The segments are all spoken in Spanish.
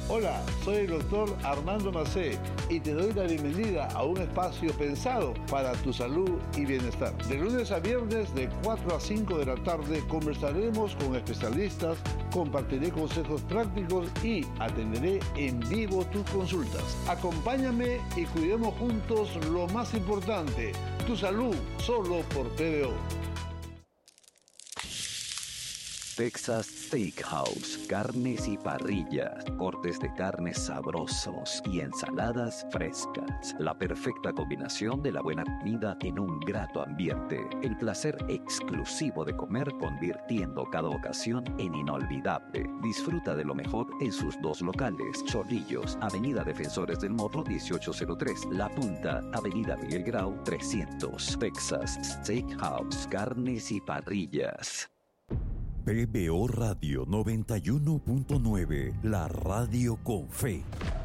Hola, soy el doctor Armando Macé y te doy la bienvenida a un espacio pensado para tu salud y bienestar. De lunes a viernes de 4 a 5 de la tarde conversaremos con especialistas, compartiré consejos prácticos y atenderé en vivo tus consultas. Acompáñame y cuidemos juntos lo más importante, tu salud, solo por PBO. Texas Steakhouse, carnes y parrillas, cortes de carnes sabrosos y ensaladas frescas. La perfecta combinación de la buena comida en un grato ambiente. El placer exclusivo de comer convirtiendo cada ocasión en inolvidable. Disfruta de lo mejor en sus dos locales. Chorrillos, Avenida Defensores del Morro 1803. La Punta, Avenida Miguel Grau 300. Texas Steakhouse, carnes y parrillas. PBO Radio 91.9, la radio con fe.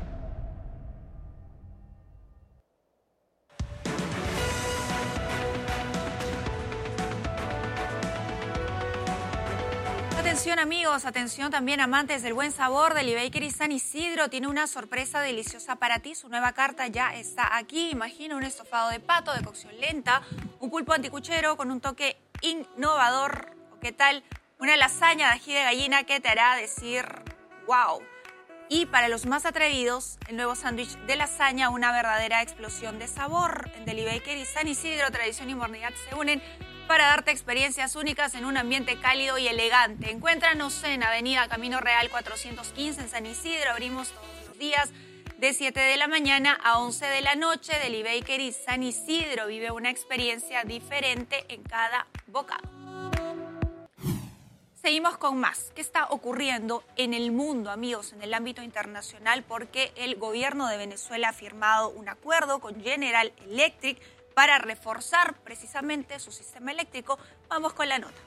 Atención amigos, atención también amantes del buen sabor. Deli Bakery San Isidro tiene una sorpresa deliciosa para ti. Su nueva carta ya está aquí. Imagina un estofado de pato de cocción lenta, un pulpo anticuchero con un toque innovador. ¿Qué tal? Una lasaña de ají de gallina que te hará decir wow. Y para los más atrevidos, el nuevo sándwich de lasaña, una verdadera explosión de sabor. En Deli Bakery San Isidro, tradición y modernidad se unen para darte experiencias únicas en un ambiente cálido y elegante. Encuéntranos en Avenida Camino Real 415 en San Isidro. Abrimos todos los días de 7 de la mañana a 11 de la noche. Deli Bakery San Isidro vive una experiencia diferente en cada bocado. Seguimos con más. ¿Qué está ocurriendo en el mundo, amigos, en el ámbito internacional? Porque el gobierno de Venezuela ha firmado un acuerdo con General Electric para reforzar precisamente su sistema eléctrico. Vamos con la nota.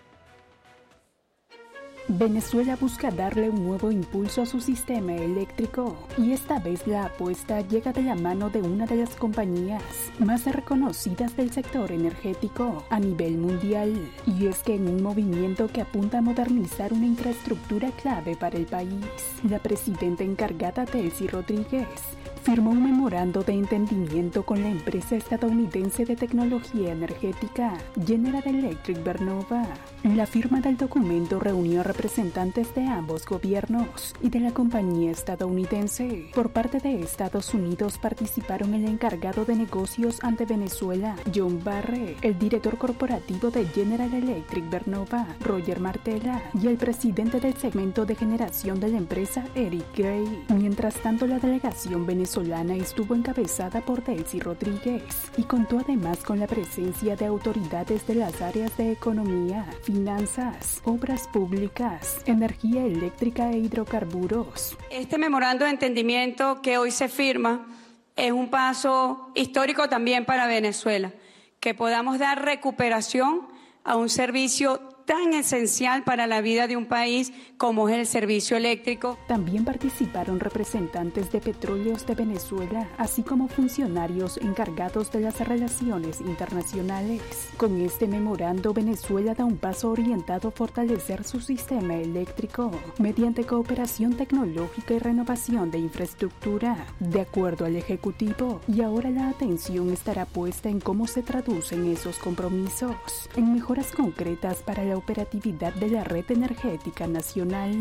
Venezuela busca darle un nuevo impulso a su sistema eléctrico y esta vez la apuesta llega de la mano de una de las compañías más reconocidas del sector energético a nivel mundial. Y es que en un movimiento que apunta a modernizar una infraestructura clave para el país, la presidenta encargada Delcy Rodríguez firmó un memorando de entendimiento con la empresa estadounidense de tecnología energética General Electric Vernova. La firma del documento reunió a representantes de ambos gobiernos y de la compañía estadounidense. Por parte de Estados Unidos participaron el encargado de negocios ante Venezuela, John Barrett, el director corporativo de General Electric Vernova, Roger Martella, y el presidente del segmento de generación de la empresa, Eric Gray. Mientras tanto, la delegación venezolana estuvo encabezada por Delcy Rodríguez y contó además con la presencia de autoridades de las áreas de economía, finanzas, obras públicas, energía eléctrica e hidrocarburos. Este memorando de entendimiento que hoy se firma es un paso histórico también para Venezuela, que podamos dar recuperación a un servicio tan esencial para la vida de un país como es el servicio eléctrico. También participaron representantes de Petróleos de Venezuela, así como funcionarios encargados de las relaciones internacionales. Con este memorando, Venezuela da un paso orientado a fortalecer su sistema eléctrico mediante cooperación tecnológica y renovación de infraestructura, de acuerdo al Ejecutivo. Y ahora la atención estará puesta en cómo se traducen esos compromisos en mejoras concretas para la operatividad de la red energética nacional.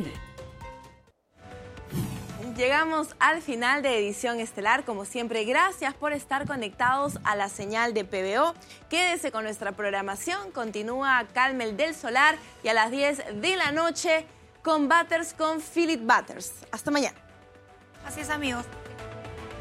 Llegamos al final de Edición Estelar. Como siempre, gracias por estar conectados a la señal de PBO. Quédese con nuestra programación. Continúa Carmel del Solar y a las 10 de la noche con Butters con Philip Butters. Hasta mañana. Así es, amigos.